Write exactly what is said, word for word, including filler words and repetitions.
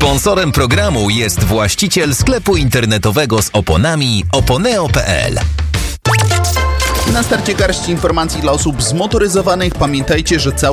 Sponsorem programu jest właściciel sklepu internetowego z oponami oponeo kropka pe el. Na starcie garść informacji dla osób zmotoryzowanych. Pamiętajcie, że cały